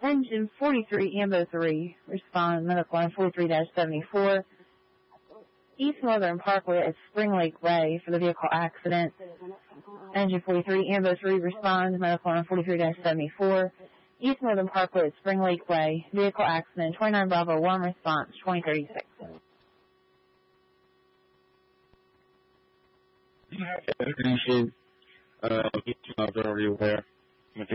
Engine 43, Ambo 3, respond medical line 43-74, East Northern Parkway at Spring Lake Way for the vehicle accident. Engine 43, Ambo 3, respond medical line 43-74, East Northern Parkway at Spring Lake Way, vehicle accident, 29 Bravo 1, response 2036. Appreciate each and every aware.